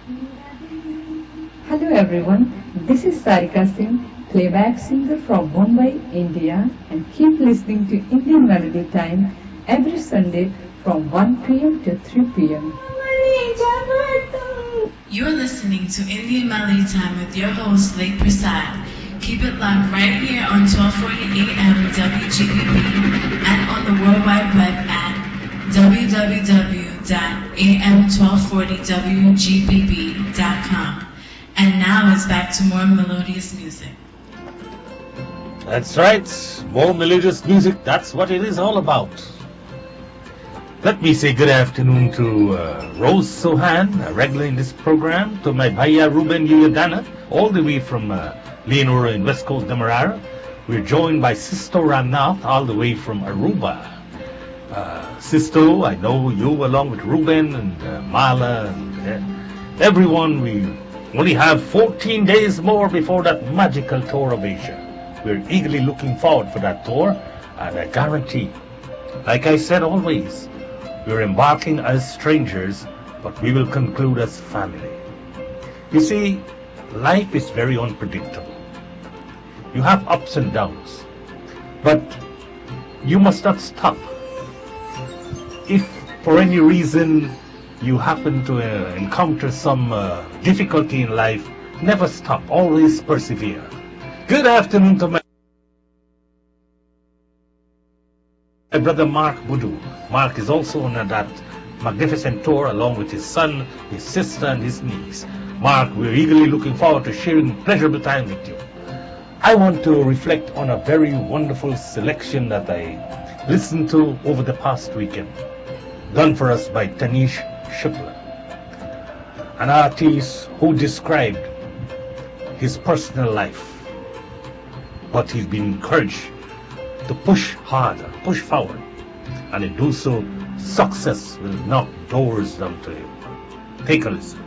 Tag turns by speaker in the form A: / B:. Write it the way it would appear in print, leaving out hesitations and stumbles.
A: Hello everyone, this is Sarika Singh, playback singer from Mumbai, India, and keep listening to Indian Melody Time every Sunday from 1 p.m. to 3 p.m.
B: You're listening to Indian Melody Time with your host, Lake Prasad. Keep it locked right here on 1240 AM WGBB and on the World Wide Web at www.am1240wgbb.com. And now it's back to more melodious music.
C: That's right, more melodious music, that's what it is all about. Let me say good afternoon to Rose Sohan, a regular in this program, to my Bhaiya Ruben Yuyadana, all the way from Leonora in West Coast Demerara. We're joined by Sisto Ramnath, all the way from Aruba. Sisto, I know you along with Ruben and Mala and everyone. We only have 14 days more before that magical tour of Asia. We're eagerly looking forward for that tour, and I guarantee, like I said always, we're embarking as strangers, but we will conclude as family. You see, life is very unpredictable. You have ups and downs, but you must not stop. If for any reason you happen to encounter some difficulty in life, never stop, always persevere. Good afternoon to my brother Mark Budu. Mark is also on that magnificent tour along with his son, his sister and his niece. Mark, we're eagerly looking forward to sharing pleasurable time with you. I want to reflect on a very wonderful selection that I listened to over the past weekend, done for us by Tanish Shukla, an artist who described his personal life, but he's been encouraged to push harder, push forward, and in do so, success will knock doors down to him. Take a listen.